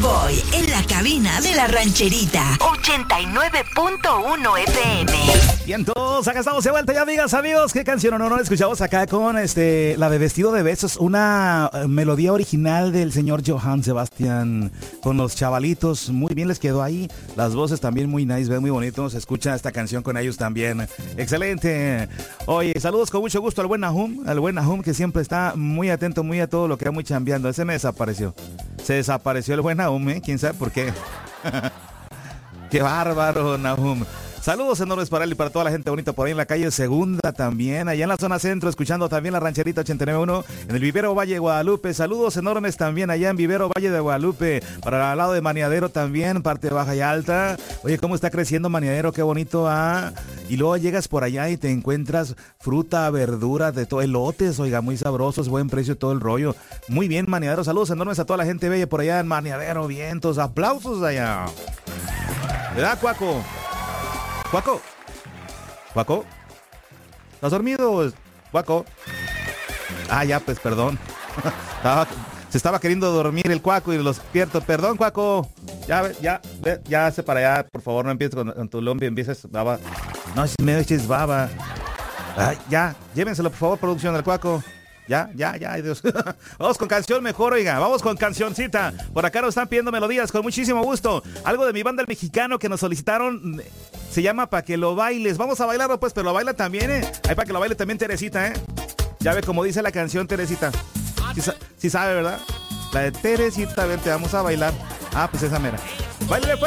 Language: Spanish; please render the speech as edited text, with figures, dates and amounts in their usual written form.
Boy en la cabina de la rancherita. 89.1 FM. Bien, todos acá estamos de vuelta ya, amigas, amigos. ¿Qué canción no escuchamos acá con la de Vestido de Besos? Una melodía original del señor Johann Sebastian con los chavalitos. Muy bien les quedó ahí. Las voces también muy nice, ven muy bonito. Se escucha esta canción con ellos también. Excelente. Oye, saludos con mucho gusto al buen Nahum, que siempre está muy atento, muy a todo lo que va muy chambeando. Ese me desapareció. Se desapareció el buen Nahum, ¿eh? ¿Quién sabe por qué? Qué bárbaro, Nahum. Saludos enormes para él y para toda la gente bonita por ahí en la calle Segunda también, allá en la zona centro, escuchando también la rancherita 89.1 en el Vivero Valle de Guadalupe. Saludos enormes también allá en Vivero Valle de Guadalupe, para el lado de Maniadero también, parte baja y alta. Oye, cómo está creciendo Maniadero, qué bonito, ¿ah? Y luego llegas por allá y te encuentras fruta, verdura, de todo, elotes, oiga, muy sabrosos, buen precio, todo el rollo. Muy bien, Maniadero, saludos enormes a toda la gente bella por allá en Maniadero, vientos, aplausos allá. ¿Verdad, Cuaco? ¿Cuaco? ¿Estás dormido, Cuaco? Ah, ya, pues, perdón. Se estaba queriendo dormir el Cuaco y lo despierto. Perdón, Cuaco. Ya, hace para allá. Por favor, no empieces con tu lombi, empieces baba. No, si me eches baba. Ay, ya, llévenselo, por favor, producción del Cuaco. Ya, ay Dios. Vamos con canción mejor, oiga. Vamos con cancioncita. Por acá nos están pidiendo melodías con muchísimo gusto. Algo de mi banda El Mexicano que nos solicitaron. Se llama Pa' que lo bailes. Vamos a bailarlo pues, pero lo baila también, Ahí para que lo baile también Teresita, Ya ve como dice la canción, Teresita. Sí sabe, ¿verdad? La de Teresita, ven, te vamos a bailar. Ah, pues esa mera. Báilale pues.